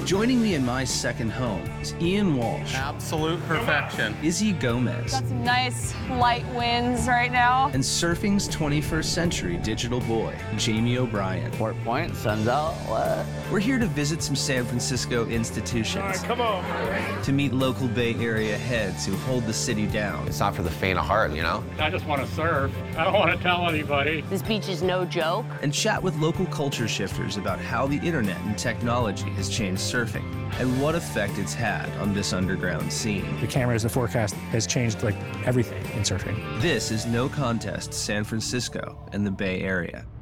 Joining me in my second home is Ian Walsh. Absolute perfection. Izzy Gomez. Got some nice light winds right now. And surfing's 21st century digital boy, Jamie O'Brien. Port Point, sun's out, what? We're here to visit some San Francisco institutions. All right, come on. To meet local Bay Area heads who hold the city down. It's not for the faint of heart, you know? I just want to surf. I don't want to tell anybody. This beach is no joke. And chat with local culture shifters about how the internet and technology has changed surfing and what effect it's had on this underground scene. The cameras, the forecast has changed like everything in surfing. This is No Contest San Francisco and the Bay Area.